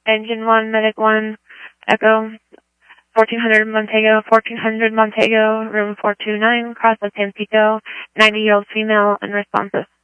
Engine 1, Medic 1, Echo, 1400 Montego, room 429, cross of Tampico, 90-year-old female, unresponsive.